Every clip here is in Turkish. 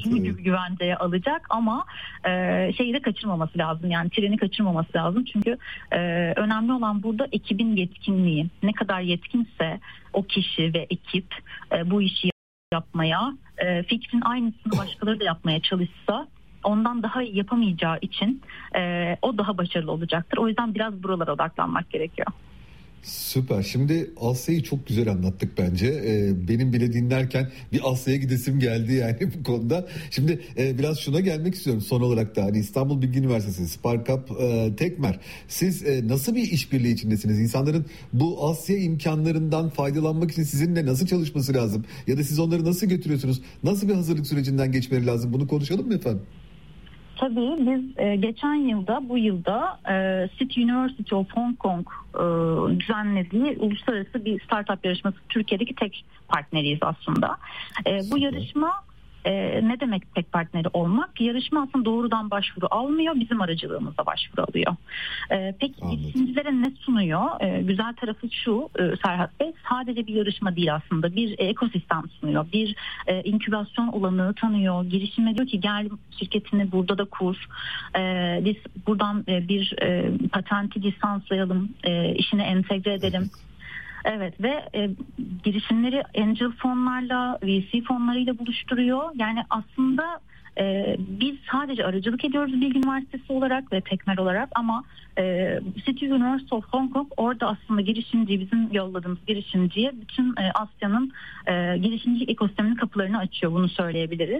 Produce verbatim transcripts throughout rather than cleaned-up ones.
bunu evet. güvenceye alacak ama e, şeyi de kaçırmaması lazım, yani treni kaçırmaması lazım. Çünkü e, önemli olan burada ekibin yetkinliği. Ne kadar yetkinse o kişi ve ekip e, bu işi yapmaya, e, fikrin aynısını başkaları da yapmaya çalışsa ondan daha iyi yapamayacağı için e, o daha başarılı olacaktır. O yüzden biraz buralara odaklanmak gerekiyor. Süper. Şimdi Asya'yı çok güzel anlattık bence. Ee, benim bile dinlerken bir Asya'ya gidesim geldi yani bu konuda. Şimdi e, biraz şuna gelmek istiyorum son olarak da. Hani İstanbul Bilgi Üniversitesi, Sparkup, e, Tekmer. Siz e, nasıl bir işbirliği içindesiniz? İnsanların bu Asya imkanlarından faydalanmak için sizinle nasıl çalışması lazım? Ya da siz onları nasıl götürüyorsunuz? Nasıl bir hazırlık sürecinden geçmeleri lazım? Bunu konuşalım mı efendim? Tabii biz e, geçen yılda, bu yılda e, City University of Hong Kong e, düzenlediği uluslararası bir startup yarışması, Türkiye'deki tek partneriyiz aslında. E, bu yarışma e, ne demek tek partneri olmak? Yarışma aslında doğrudan başvuru almıyor, bizim aracılığımızla başvuru alıyor. E, peki girişimcilere ne sunuyor? E, güzel tarafı şu e, Serhat Bey, sadece bir yarışma değil aslında, bir e, ekosistem sunuyor, bir e, inkübasyon olanağı tanıyor. Girişime diyor ki gel şirketini burada da kur, e, biz buradan e, bir e, patenti lisanslayalım, e, işine entegre edelim. Evet ve e, girişimleri angel fonlarla, V C fonlarıyla buluşturuyor. Yani aslında e, biz sadece aracılık ediyoruz Bilgi Üniversitesi olarak ve Tekmer olarak ama e, City University of Hong Kong orada aslında girişimci, bizim yolladığımız girişimciye bütün e, Asya'nın e, girişimcilik ekosisteminin kapılarını açıyor, bunu söyleyebiliriz.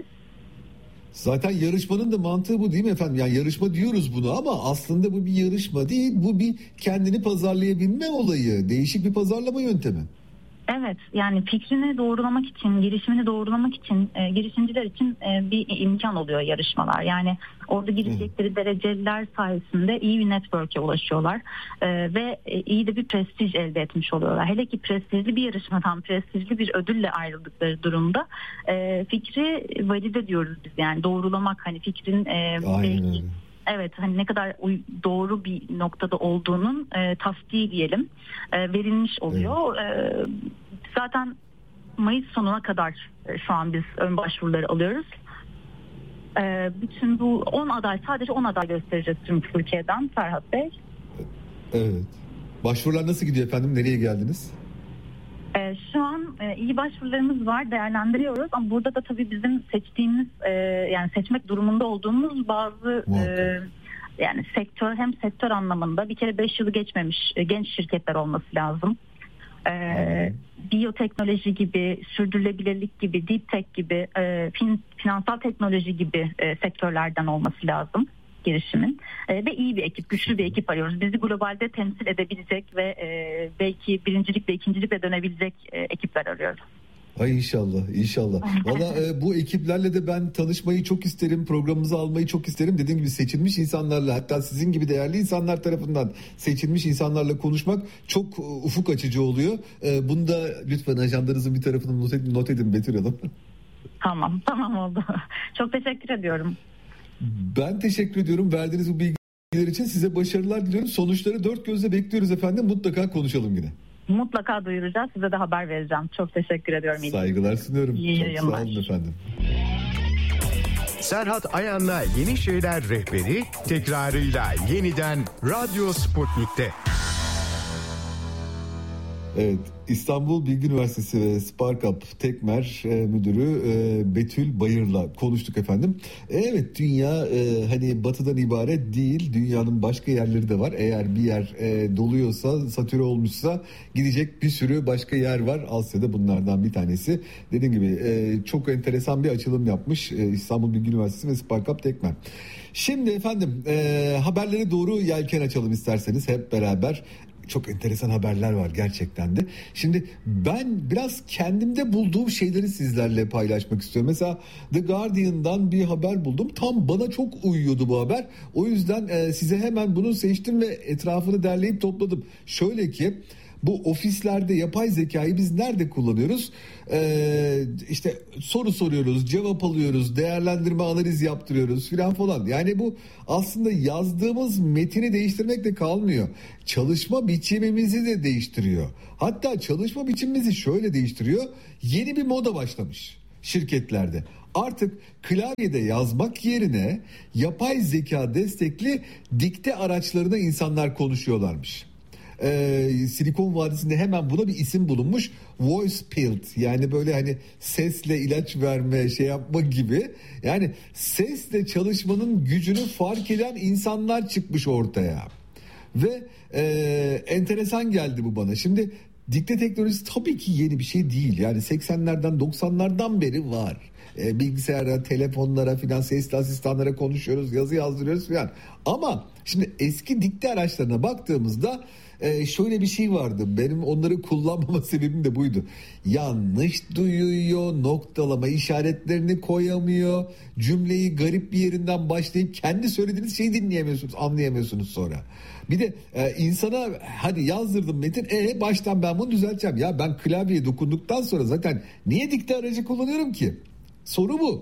Zaten yarışmanın da mantığı bu değil mi efendim? Yani yarışma diyoruz bunu ama aslında bu bir yarışma değil. Bu bir kendini pazarlayabilme olayı. Değişik bir pazarlama yöntemi. Evet, yani fikrini doğrulamak için, girişimini doğrulamak için, e, girişimciler için e, bir imkan oluyor yarışmalar. Yani orada girecekleri dereceliler sayesinde iyi bir network'e ulaşıyorlar e, ve e, iyi de bir prestij elde etmiş oluyorlar. Hele ki prestijli bir yarışmadan, prestijli bir ödülle ayrıldıkları durumda e, fikri valide diyoruz biz, yani doğrulamak, hani fikrin e, belki... Evet, hani ne kadar doğru bir noktada olduğunun e, tasdiği diyelim e, verilmiş oluyor. Evet. E, zaten Mayıs sonuna kadar e, şu an biz ön başvuruları alıyoruz. E, bütün bu on aday, sadece on aday göstereceğiz tüm Türkiye'den Ferhat Bey. Evet. Başvurular nasıl gidiyor efendim? Nereye geldiniz? Ee, şu an e, iyi başvurularımız var, değerlendiriyoruz ama burada da tabii bizim seçtiğimiz e, yani seçmek durumunda olduğumuz bazı e, yani sektör, hem sektör anlamında bir kere beş yılı geçmemiş e, genç şirketler olması lazım. E, biyoteknoloji gibi, sürdürülebilirlik gibi, deep tech gibi, e, fin, finansal teknoloji gibi e, sektörlerden olması lazım girişimin e, ve iyi bir ekip, güçlü bir ekip arıyoruz. Bizi globalde temsil edebilecek ve e, belki birincilik ve ikincilikle dönebilecek e, ekipler arıyoruz. Ay inşallah, inşallah. Valla e, bu ekiplerle de ben tanışmayı çok isterim, programımıza almayı çok isterim. Dediğim gibi seçilmiş insanlarla, hatta sizin gibi değerli insanlar tarafından seçilmiş insanlarla konuşmak çok ufuk açıcı oluyor. E, bunu da lütfen ajandanızın bir tarafını not edin, not edin Betül Hanım. Tamam, tamam oldu. Çok teşekkür ediyorum. Ben teşekkür ediyorum verdiğiniz bu bilgiler için. Size başarılar diliyorum. Sonuçları dört gözle bekliyoruz efendim. Mutlaka konuşalım yine. Mutlaka duyuracağız. Size de haber vereceğim. Çok teşekkür ediyorum. Saygılar sunuyorum. İyi Çok yayınlar. sağ olun efendim. Serhat Ayan'la Yeni Şeyler Rehberi tekrarıyla yeniden Radyo Sputnik'te. Evet, İstanbul Bilgi Üniversitesi ve Sparkup Tekmer e, Müdürü e, Betül Bayır'la konuştuk efendim. E, evet, dünya e, hani batıdan ibaret değil, dünyanın başka yerleri de var. Eğer bir yer e, doluyorsa, satüre olmuşsa gidecek bir sürü başka yer var. Asya'da bunlardan bir tanesi. Dediğim gibi e, çok enteresan bir açılım yapmış e, İstanbul Bilgi Üniversitesi ve Sparkup Tekmer. Şimdi efendim e, haberlere doğru yelken açalım isterseniz hep beraber. Çok enteresan haberler var gerçekten de. Şimdi ben biraz kendimde bulduğum şeyleri sizlerle paylaşmak istiyorum. Mesela The Guardian'dan bir haber buldum. Tam bana çok uyuyordu bu haber. O yüzden e, size hemen bunu seçtim ve etrafını derleyip topladım. Şöyle ki bu ofislerde yapay zekayı biz nerede kullanıyoruz? Ee, işte soru soruyoruz, cevap alıyoruz, değerlendirme, analiz yaptırıyoruz filan falan. Yani bu aslında yazdığımız metini değiştirmekle kalmıyor. Çalışma biçimimizi de değiştiriyor. Hatta çalışma biçimimizi şöyle değiştiriyor. Yeni bir moda başlamış şirketlerde. Artık klavyede yazmak yerine yapay zeka destekli dikte araçlarına insanlar konuşuyorlarmış. Ee, Silikon Vadisi'nde hemen buna bir isim bulunmuş. Voice Pill, yani böyle hani sesle ilaç verme, şey yapma gibi. Yani sesle çalışmanın gücünü fark eden insanlar çıkmış ortaya. Ve e, enteresan geldi bu bana. Şimdi dikte teknolojisi tabii ki yeni bir şey değil. Yani seksenlerden doksanlardan beri var. E, bilgisayara, telefonlara filan, sesli asistanlara konuşuyoruz, yazı yazdırıyoruz filan. Ama şimdi eski dikte araçlarına baktığımızda e, şöyle bir şey vardı. Benim onları kullanmama sebebim de buydu. Yanlış duyuyor, noktalama işaretlerini koyamıyor, cümleyi garip bir yerinden başlayıp kendi söylediğiniz şeyi dinleyemiyorsunuz, anlayamıyorsunuz sonra. Bir de e, insana hadi yazdırdım metin, e baştan ben bunu düzelteceğim. Ya ben klavyeye dokunduktan sonra zaten niye dikte aracı kullanıyorum ki? Soru bu.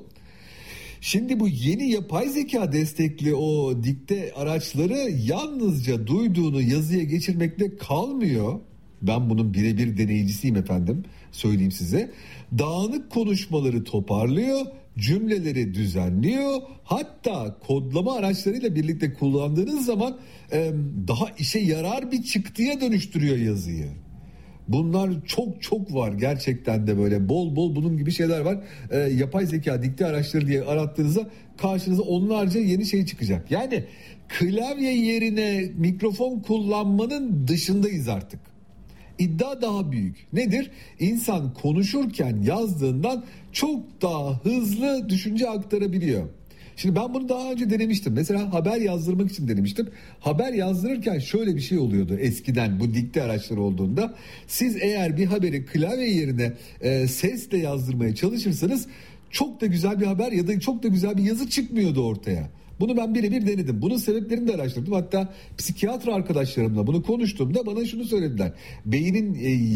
Şimdi bu yeni yapay zeka destekli o dikte araçları yalnızca duyduğunu yazıya geçirmekle kalmıyor. Ben bunun birebir deneyicisiyim efendim, söyleyeyim size. Dağınık konuşmaları toparlıyor, cümleleri düzenliyor. Hatta kodlama araçlarıyla birlikte kullandığınız zaman e, daha işe yarar bir çıktıya dönüştürüyor yazıyı. Bunlar çok çok var gerçekten de, böyle bol bol bunun gibi şeyler var. E, yapay zeka dikte araçları diye arattığınızda karşınıza onlarca yeni şey çıkacak. Yani klavye yerine mikrofon kullanmanın dışındayız artık. İddia daha büyük. Nedir? İnsan konuşurken yazdığından çok daha hızlı düşünce aktarabiliyor. Şimdi ben bunu daha önce denemiştim. Mesela haber yazdırmak için denemiştim. Haber yazdırırken şöyle bir şey oluyordu eskiden, bu dikte araçları olduğunda. Siz eğer bir haberi klavye yerine e, sesle yazdırmaya çalışırsanız çok da güzel bir haber ya da çok da güzel bir yazı çıkmıyordu ortaya. Bunu ben birebir denedim. Bunun sebeplerini de araştırdım. Hatta psikiyatr arkadaşlarımla bunu konuştuğumda bana şunu söylediler. Beynin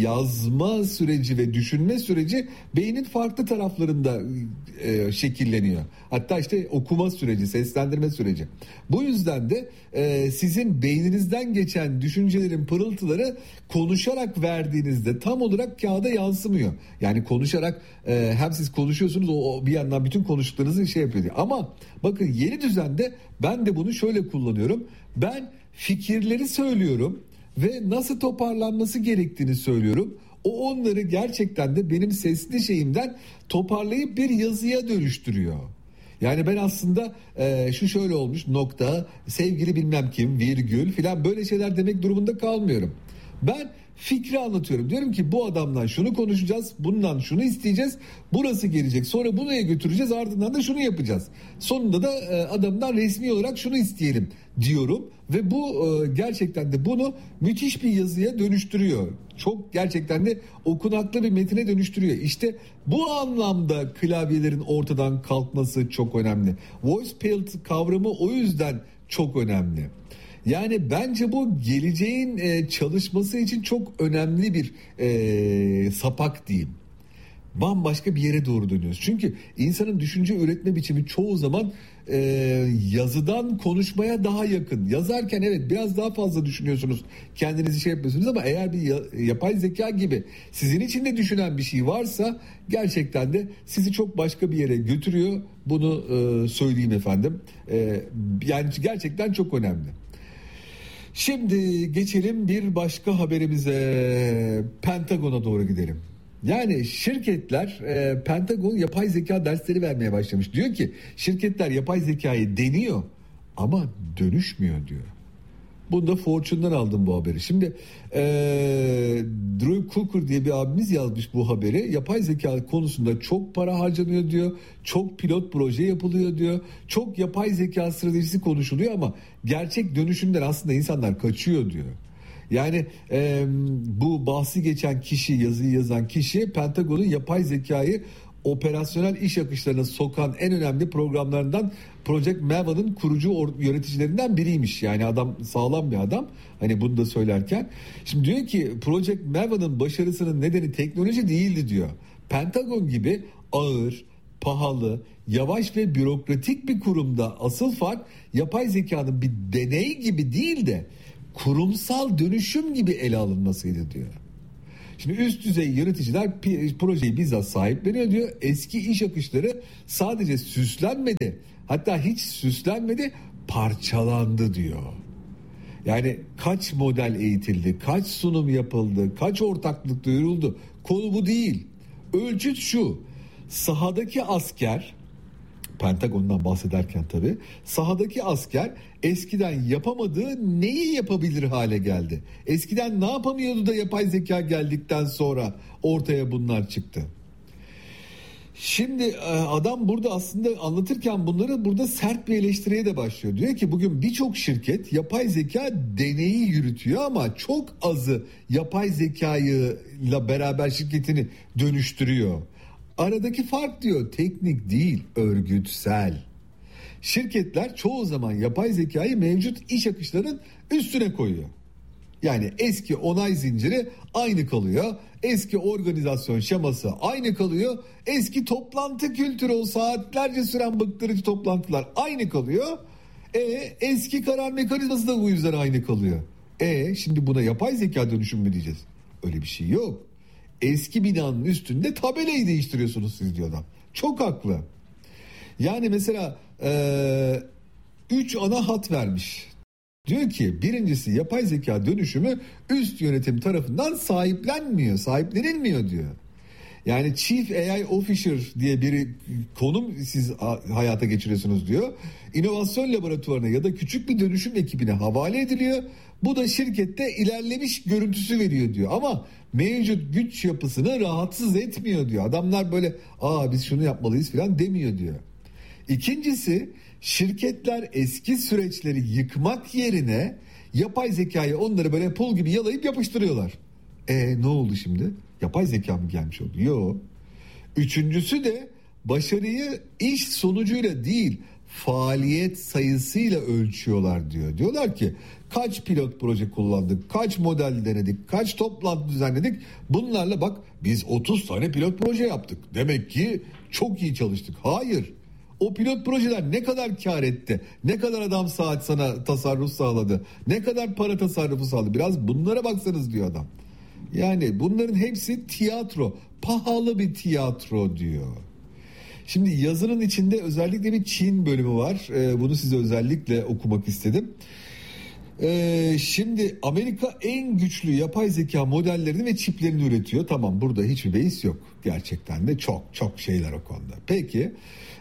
yazma süreci ve düşünme süreci beynin farklı taraflarında e, şekilleniyor. Hatta işte okuma süreci, seslendirme süreci. Bu yüzden de e, sizin beyninizden geçen düşüncelerin pırıltıları konuşarak verdiğinizde tam olarak kağıda yansımıyor. Yani konuşarak e, hem siz konuşuyorsunuz, o, o bir yandan bütün konuştuklarınızı şey yapıyor diye. Ama bakın yeni düzende ben de bunu şöyle kullanıyorum. Ben fikirleri söylüyorum ve nasıl toparlanması gerektiğini söylüyorum. O onları gerçekten de benim sesli şeyimden toparlayıp bir yazıya dönüştürüyor. Yani ben aslında e, şu şöyle olmuş nokta, sevgili bilmem kim, virgül filan böyle şeyler demek durumunda kalmıyorum. Ben fikri anlatıyorum. Diyorum ki bu adamdan şunu konuşacağız, bundan şunu isteyeceğiz, burası gelecek, sonra buraya götüreceğiz, ardından da şunu yapacağız. Sonunda da e, adamdan resmi olarak şunu isteyelim diyorum ve bu e, gerçekten de bunu müthiş bir yazıya dönüştürüyor. Çok gerçekten de okunaklı bir metine dönüştürüyor. İşte bu anlamda klavyelerin ortadan kalkması çok önemli. Voice Pill kavramı o yüzden çok önemli. Yani bence bu geleceğin e, çalışması için çok önemli bir e, sapak diyeyim. Bambaşka bir yere doğru dönüyoruz. Çünkü insanın düşünce üretme biçimi çoğu zaman e, yazıdan konuşmaya daha yakın. Yazarken evet biraz daha fazla düşünüyorsunuz, kendinizi şey yapıyorsunuz, ama eğer bir ya, yapay zeka gibi sizin içinde düşünen bir şey varsa gerçekten de sizi çok başka bir yere götürüyor. Bunu e, söyleyeyim efendim. E, yani gerçekten çok önemli. Şimdi geçelim bir başka haberimize. Pentagon'a doğru gidelim. Yani şirketler e, Pentagon yapay zeka dersleri vermeye başlamış. Diyor ki şirketler yapay zekayı deniyor ama dönüşmüyor diyor. Bunu da Fortune'dan aldım bu haberi. Şimdi e, Drew Cooker diye bir abimiz yazmış bu haberi. Yapay zeka konusunda çok para harcanıyor diyor. Çok pilot proje yapılıyor diyor. Çok yapay zeka stratejisi konuşuluyor ama gerçek dönüşümden aslında insanlar kaçıyor diyor. Yani e, bu bahsi geçen kişi, yazıyı yazan kişi Pentagon'un yapay zekayı operasyonel iş akışlarına sokan en önemli programlarından Project Maven'ın kurucu yöneticilerinden biriymiş. Yani adam sağlam bir adam. Hani bunu da söylerken. Şimdi diyor ki Project Maven'ın başarısının nedeni teknoloji değildi diyor. Pentagon gibi ağır, pahalı, yavaş ve bürokratik bir kurumda asıl fark yapay zekanın bir deney gibi değil de kurumsal dönüşüm gibi ele alınmasıydı diyor. Şimdi üst düzey yöneticiler projeyi bizzat sahipleniyor diyor. Eski iş akışları sadece süslenmedi. Hatta hiç süslenmedi, parçalandı diyor. Yani kaç model eğitildi, kaç sunum yapıldı, kaç ortaklık duyuruldu. Konu bu değil. Ölçüt şu: sahadaki asker, Pentagon'dan bahsederken tabii, sahadaki asker eskiden yapamadığı neyi yapabilir hale geldi. Eskiden ne yapamıyordu da yapay zeka geldikten sonra ortaya bunlar çıktı. Şimdi adam burada aslında anlatırken bunları burada sert bir eleştiriye de başlıyor. Diyor ki bugün birçok şirket yapay zeka deneyi yürütüyor ama çok azı yapay zekayla beraber şirketini dönüştürüyor. Aradaki fark diyor teknik değil, örgütsel. Şirketler çoğu zaman yapay zekayı mevcut iş akışlarının üstüne koyuyor. Yani eski onay zinciri aynı kalıyor. Eski organizasyon şeması aynı kalıyor. Eski toplantı kültürü, o saatlerce süren bıktırıcı toplantılar aynı kalıyor. E eski karar mekanizması da bu yüzden aynı kalıyor. E şimdi buna yapay zeka dönüşüm mü diyeceğiz? Öyle bir şey yok. Eski binanın üstünde tabelayı değiştiriyorsunuz siz diyor adam. Çok haklı. Yani mesela ee, üç ana hat vermiş. Diyor ki birincisi, yapay zeka dönüşümü üst yönetim tarafından sahiplenmiyor, sahiplenilmiyor diyor. Yani Chief A I Officer diye bir konum siz hayata geçiriyorsunuz diyor. İnovasyon laboratuvarına ya da küçük bir dönüşüm ekibine havale ediliyor. Bu da şirkette ilerlemiş görüntüsü veriyor diyor. Ama mevcut güç yapısını rahatsız etmiyor diyor. Adamlar böyle aa biz şunu yapmalıyız falan demiyor diyor. İkincisi, şirketler eski süreçleri yıkmak yerine yapay zekayı onları böyle pul gibi yalayıp yapıştırıyorlar. E ne oldu şimdi? Yapay zeka mı gelmiş oldu? Yok. Üçüncüsü de başarıyı iş sonucuyla değil, faaliyet sayısıyla ölçüyorlar diyor. Diyorlar ki kaç pilot proje kullandık, kaç model denedik, kaç toplantı düzenledik. Bunlarla bak biz otuz tane pilot proje yaptık. Demek ki çok iyi çalıştık. Hayır. O pilot projeler ne kadar kar etti? Ne kadar adam saat sana tasarruf sağladı? Ne kadar para tasarrufu sağladı? Biraz bunlara baksanız diyor adam. Yani bunların hepsi tiyatro. Pahalı bir tiyatro diyor. Şimdi yazının içinde özellikle bir Çin bölümü var. Ee, bunu size özellikle okumak istedim. Ee, şimdi Amerika en güçlü yapay zeka modellerini ve çiplerini üretiyor. Tamam, burada hiçbir beis yok. Gerçekten de çok çok şeyler o konuda. Peki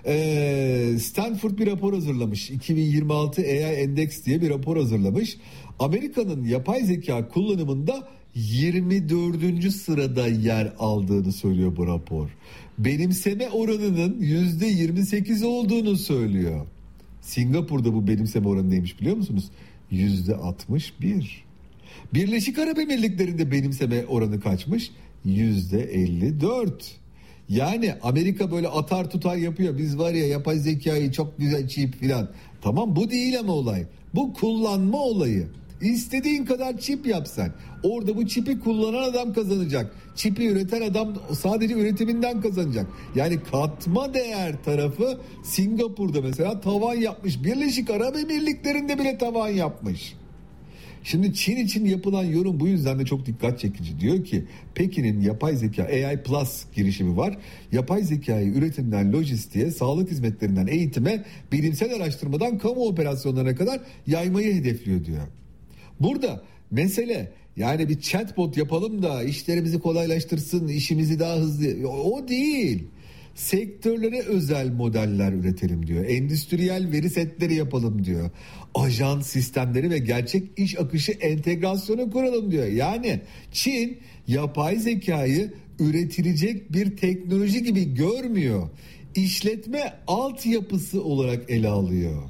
ee, Stanford bir rapor hazırlamış. iki bin yirmi altı A I Index diye bir rapor hazırlamış. Amerika'nın yapay zeka kullanımında yirmi dördüncü sırada yer aldığını söylüyor bu rapor. Benimseme oranının yüzde yirmi sekiz olduğunu söylüyor. Singapur'da bu benimseme oranı neymiş biliyor musunuz? yüzde altmış bir. Birleşik Arap Emirlikleri'nde benimseme oranı kaçmış? yüzde elli dört. Yani Amerika böyle atar tutar yapıyor. Biz var ya yapay zekayı çok güzel çip filan. Tamam, bu değil ama olay. Bu kullanma olayı. İstediğin kadar çip yap sen. Orada bu çipi kullanan adam kazanacak. Çipi üreten adam sadece üretiminden kazanacak. Yani katma değer tarafı Singapur'da mesela tavan yapmış. Birleşik Arap Emirlikleri'nde bile tavan yapmış. Şimdi Çin için yapılan yorum bu yüzden de çok dikkat çekici. Diyor ki Pekin'in yapay zeka A I Plus girişimi var. Yapay zekayı üretimden lojistiğe, sağlık hizmetlerinden eğitime, bilimsel araştırmadan kamu operasyonlarına kadar yaymayı hedefliyor diyor. Burada mesele yani bir chatbot yapalım da işlerimizi kolaylaştırsın, işimizi daha hızlı, o değil. Sektörlere özel modeller üretelim diyor. Endüstriyel veri setleri yapalım diyor. Ajans sistemleri ve gerçek iş akışı entegrasyonu kuralım diyor. Yani Çin yapay zekayı üretilecek bir teknoloji gibi görmüyor. İşletme altyapısı olarak ele alıyor.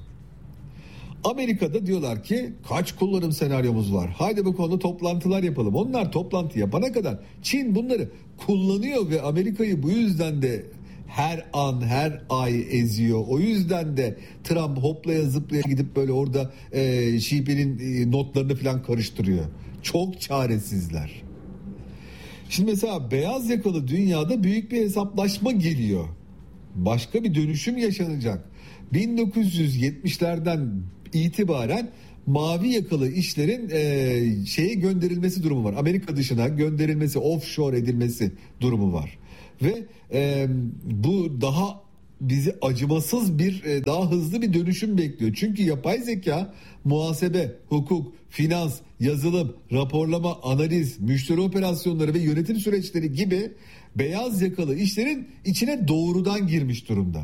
Amerika'da diyorlar ki kaç kullanım senaryomuz var. Haydi bu konuda toplantılar yapalım. Onlar toplantı yapana kadar Çin bunları kullanıyor ve Amerika'yı bu yüzden de her an her ay eziyor. O yüzden de Trump hoplaya zıplaya gidip böyle orada e, Xi Jinping'in e, notlarını falan karıştırıyor. Çok çaresizler. Şimdi mesela beyaz yakalı dünyada büyük bir hesaplaşma geliyor. Başka bir dönüşüm yaşanacak. bin dokuz yüz yetmişlerden itibaren mavi yakalı işlerin e, şeye gönderilmesi durumu var. Amerika dışına gönderilmesi, offshore edilmesi durumu var. Ve e, bu daha bizi acımasız bir, e, daha hızlı bir dönüşüm bekliyor. Çünkü yapay zeka muhasebe, hukuk, finans, yazılım, raporlama, analiz, müşteri operasyonları ve yönetim süreçleri gibi beyaz yakalı işlerin içine doğrudan girmiş durumda.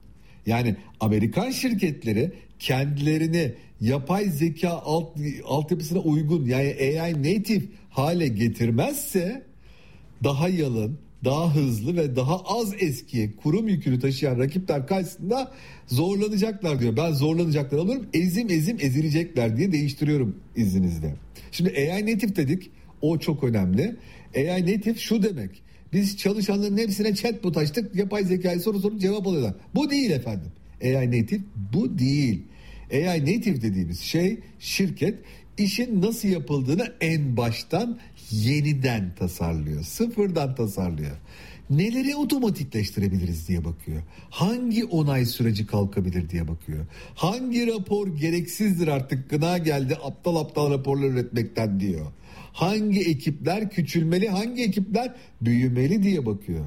Yani Amerikan şirketleri kendilerini yapay zeka alt, altyapısına uygun, yani A I native hale getirmezse daha yalın, daha hızlı ve daha az eski kurum yükünü taşıyan rakipler karşısında zorlanacaklar diyor. Ben zorlanacaklar alıyorum, ezim ezim ezilecekler diye değiştiriyorum izninizle. Şimdi A I native dedik, o çok önemli. A I native şu demek: biz çalışanların hepsine chatbot açtık, yapay zekayı soru sorup cevap alıyorlar. Bu değil efendim. A I native bu değil. A I native dediğimiz şey, şirket işin nasıl yapıldığını en baştan yeniden tasarlıyor. Sıfırdan tasarlıyor. Neleri otomatikleştirebiliriz diye bakıyor. Hangi onay süreci kalkabilir diye bakıyor. Hangi rapor gereksizdir, artık gına geldi aptal aptal raporlar üretmekten diyor. Hangi ekipler küçülmeli, hangi ekipler büyümeli diye bakıyor.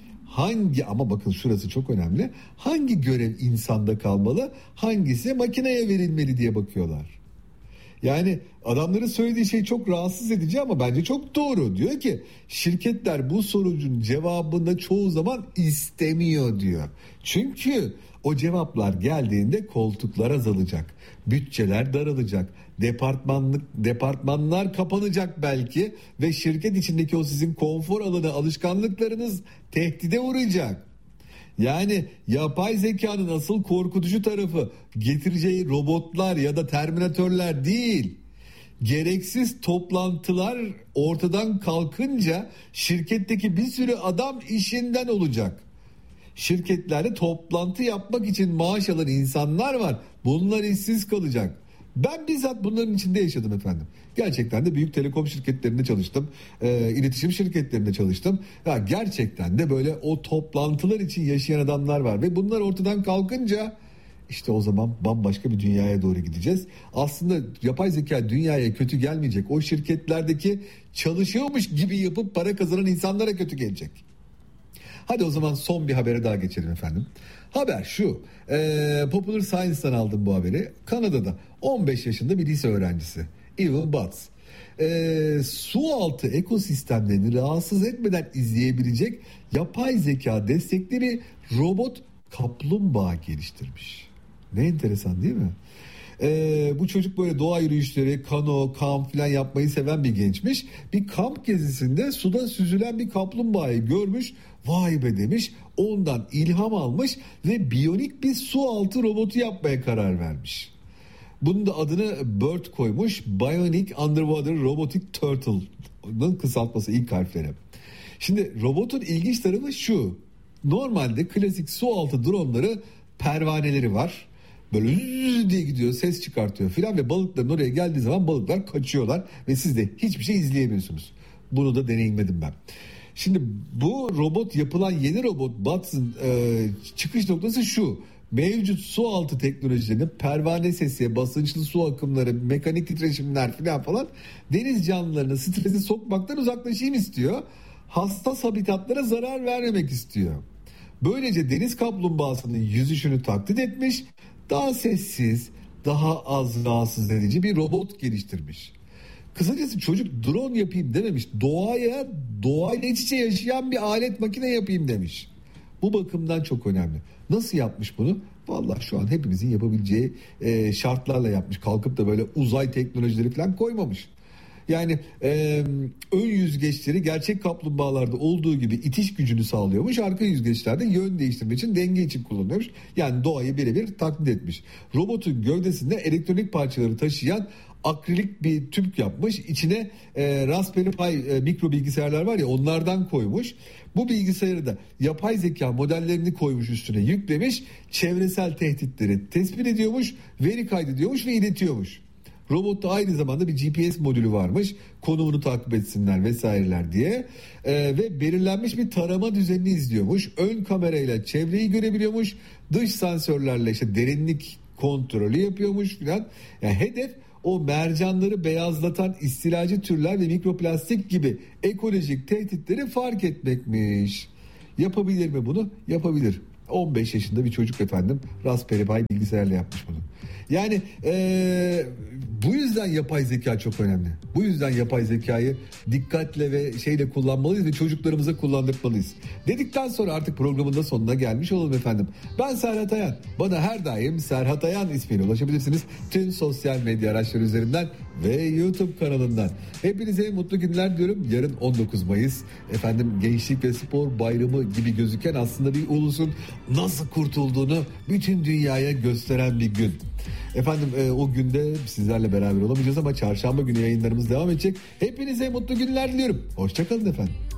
Hangi, ama bakın şurası çok önemli, hangi görev insanda kalmalı, hangisi makineye verilmeli diye bakıyorlar. Yani adamların söylediği şey çok rahatsız edici ama bence çok doğru. Diyor ki şirketler bu sorunun cevabını çoğu zaman istemiyor diyor. Çünkü o cevaplar geldiğinde koltuklar azalacak, bütçeler daralacak, departmanlık departmanlar kapanacak belki ve şirket içindeki o sizin konfor alanı, alışkanlıklarınız tehdide uğrayacak. Yani yapay zekanın asıl korkutucu tarafı getireceği robotlar ya da terminatörler değil. Gereksiz toplantılar ortadan kalkınca şirketteki bir sürü adam işinden olacak. Şirketlerde toplantı yapmak için maaş alan insanlar var. Bunlar işsiz kalacak. Ben bizzat bunların içinde yaşadım efendim. Gerçekten de büyük telekom şirketlerinde çalıştım. E, iletişim şirketlerinde çalıştım. Ya gerçekten de böyle o toplantılar için yaşayan adamlar var. Ve bunlar ortadan kalkınca işte o zaman bambaşka bir dünyaya doğru gideceğiz. Aslında yapay zeka dünyaya kötü gelmeyecek. O şirketlerdeki çalışıyormuş gibi yapıp para kazanan insanlara kötü gelecek. Hadi o zaman son bir habere daha geçelim efendim. Haber şu, e, Popular Science'dan aldım bu haberi. Kanada'da on beş yaşında bir lise öğrencisi Evan Butts e, su altı ekosistemlerini rahatsız etmeden izleyebilecek yapay zeka destekli bir robot kaplumbağa geliştirmiş. Ne enteresan değil mi? Ee, bu çocuk böyle doğa yürüyüşleri, kano, kamp falan yapmayı seven bir gençmiş. Bir kamp gezisinde suda süzülen bir kaplumbağayı görmüş. Vay be demiş. Ondan ilham almış ve biyonik bir su altı robotu yapmaya karar vermiş. Bunun da adını BURT koymuş. Bionic Underwater Robotic Turtle'ın kısaltması, ilk harfleri. Şimdi robotun ilginç tarafı şu. Normalde klasik su altı dronları pervaneleri var. Böyle zzz diye gidiyor, ses çıkartıyor filan ve balıkların oraya geldiği zaman balıklar kaçıyorlar ve siz de hiçbir şey izleyemiyorsunuz. Bunu da deneyimledim ben. Şimdi bu robot, yapılan yeni robot Butts'ın e, çıkış noktası şu: mevcut su altı teknolojilerini, pervane sesi, basınçlı su akımları, mekanik titreşimler filan falan, deniz canlılarını strese sokmaktan uzaklaşayım istiyor. Hassas habitatlara zarar vermemek istiyor. Böylece deniz kaplumbağasının yüzüşünü taklit etmiş, daha sessiz, daha az rahatsız edici bir robot geliştirmiş. Kısacası çocuk drone yapayım dememiş. Doğaya, doğayla iç içe yaşayan bir alet makine yapayım demiş. Bu bakımdan çok önemli. Nasıl yapmış bunu? Vallahi şu an hepimizin yapabileceği e, şartlarla yapmış. Kalkıp da böyle uzay teknolojileri falan koymamış. Yani e, ön yüzgeçleri gerçek kaplumbağalarda olduğu gibi itiş gücünü sağlıyormuş. Arka yüzgeçlerde yön değiştirmek için, denge için kullanıyormuş. Yani doğayı birebir taklit etmiş. Robotun gövdesinde elektronik parçaları taşıyan akrilik bir tüp yapmış. İçine e, Raspberry Pi e, mikro bilgisayarlar var ya, onlardan koymuş. Bu bilgisayarı da yapay zeka modellerini koymuş, üstüne yüklemiş. Çevresel tehditleri tespit ediyormuş, veri kaydediyormuş ve iletiyormuş. Robotta aynı zamanda bir G P S modülü varmış. Konumunu takip etsinler vesaireler diye. Ee, ve belirlenmiş bir tarama düzenini izliyormuş. Ön kamerayla çevreyi görebiliyormuş. Dış sensörlerle işte derinlik kontrolü yapıyormuş filan. Yani hedef o mercanları beyazlatan istilacı türler ve mikroplastik gibi ekolojik tehditleri fark etmekmiş. Yapabilir mi bunu? Yapabilir. on beş yaşında bir çocuk efendim Raspberry Pi bilgisayarla yapmış bunu. Yani ee, bu yüzden yapay zeka çok önemli. Bu yüzden yapay zekayı dikkatle ve şeyle kullanmalıyız ve çocuklarımıza kullandırmalıyız. Dedikten sonra artık programın da sonuna gelmiş olalım efendim. Ben Serhat Ayan. Bana her daim Serhat Ayan ismiyle ulaşabilirsiniz. Tüm sosyal medya araçları üzerinden ve YouTube kanalından. Hepinize mutlu günler diyorum. Yarın on dokuz Mayıs efendim Gençlik ve Spor Bayramı gibi gözüken aslında bir ulusun nasıl kurtulduğunu bütün dünyaya gösteren bir gün. Efendim e, o günde sizlerle beraber olamayacağız ama çarşamba günü yayınlarımız devam edecek. Hepinize mutlu günler diliyorum. Hoşçakalın efendim.